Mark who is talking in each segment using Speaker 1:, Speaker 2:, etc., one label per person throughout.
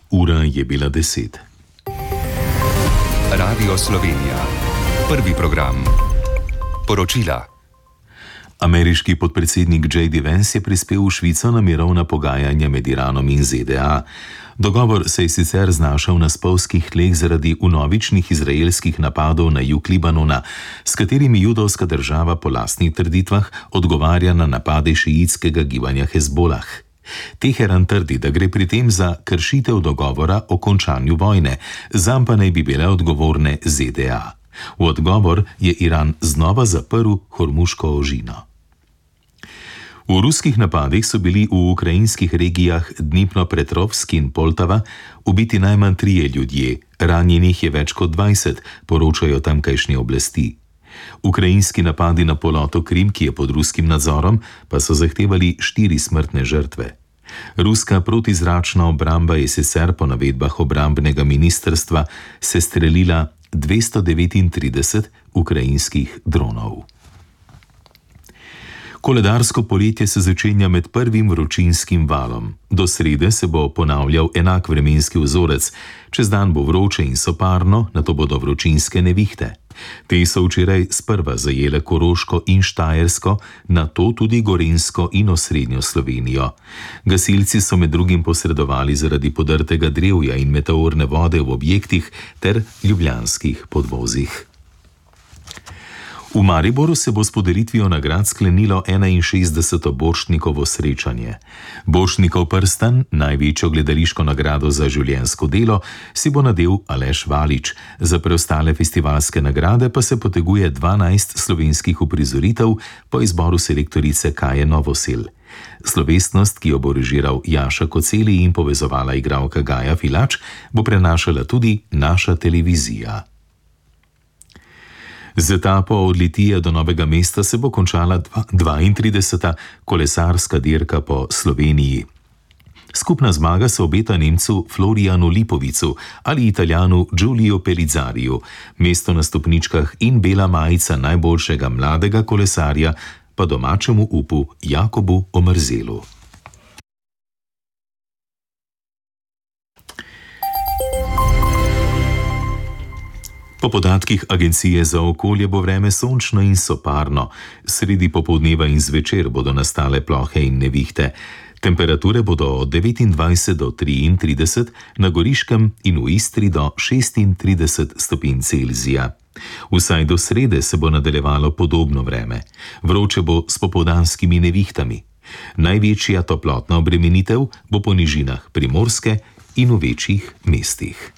Speaker 1: Ura je bila 10.
Speaker 2: Radio Slovenija. Prvi program. Poročila.
Speaker 1: Ameriški podpredsednik J.D. Vance je prispel v Švico na mirovna pogajanja med Iranom in ZDA. Dogovor se je sicer znašel na spolzkih tleh zaradi vnovičnih izraelskih napadov na jug Libanona, s katerimi judovska država po lastnih trditvah odgovarja na napade šiitskega gibanja Hezbolah. Teheran trdi, da gre pri tem za kršitev dogovora o končanju vojne, zanj pa naj bi bile odgovorne ZDA. V odgovor je Iran znova zaprl Hormuško ožino. V ruskih napadih so bili v ukrajinskih regijah Dnipropetrovsk in Poltava ubiti najmanj 3 ljudje, ranjenih je več kot 20, poročajo tamkajšnje oblasti. Ukrajinski napadi na poloto Krim, ki je pod ruskim nadzorom, pa so zahtevali 4 smrtne žrtve. Ruska protizračna obramba je sicer po navedbah obrambnega ministrstva sestrelila 239 ukrajinskih dronov. Koledarsko poletje se začenja med prvim vročinskim valom. Do srede se bo ponavljal enak vremenski vzorec, čez dan bo vroče in soparno, nato bodo vročinske nevihte. Te so včeraj sprva zajele Koroško in Štajersko, nato tudi Gorenjsko in osrednjo Slovenijo. Gasilci so med drugim posredovali zaradi podrtega drevja in meteorne vode v objektih ter ljubljanskih podvozih. V Mariboru se bo s podelitvijo nagrad sklenilo 61. Borštnikovo srečanje. Borštnikov prstan, največjo gledališko nagrado za življenjsko delo, si bo nadel Aleš Valič. Za preostale festivalske nagrade pa se poteguje 12 slovenskih uprizoritev po izboru selektorice Kaje Novosel. Slovesnost, ki jo bo režiral Jaša Koceli in povezovala igralka Gaja Filač, bo prenašala tudi naša televizija. Z etapo od Litije do Novega mesta se bo končala 32. kolesarska dirka po Sloveniji. Skupna zmaga se obeta Nemcu Florijanu Lipovicu ali Italijanu Giulio Pellizzariju, mesto na stopničkah in bela majica najboljšega mladega kolesarja pa domačemu upu Jakobu Omerzelu. Po podatkih Agencije za okolje bo vreme sončno in soparno. Sredi popoldneva in zvečer bodo nastale plohe in nevihte. Temperature bodo od 29 do 33, na Goriškem in v Istri do 36 stopinj Celzija. Vsaj do srede se bo nadaljevalo podobno vreme. Vroče bo s popoldanskimi nevihtami. Največja toplotna obremenitev bo po nižinah Primorske in v večjih mestih.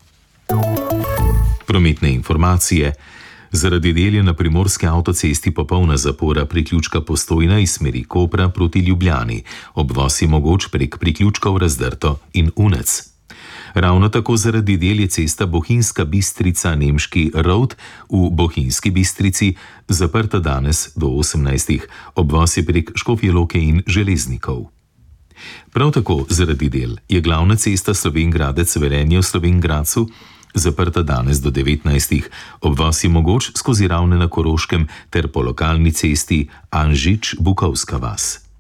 Speaker 1: Prometne informacije. Zaradi del je na primorski avtocesti popolna zapora priključka Postojna iz smeri Kopra proti Ljubljani. Obvoz je mogoč prek priključkov Razdrto in Unec. Ravno tako zaradi del je cesta Bohinjska Bistrica-Nemški Road v Bohinjski Bistrici zaprta danes do 18. Obvoz je prek Škofje Loke in Železnikov. Prav tako zaradi del je glavna cesta Slovenj Gradec-Velenje v Slovenj Gradcu zaprta danes do 19. Obvoz je mogoč skozi Ravne na Koroškem ter po lokalni cesti Anžič-Bukovska vas.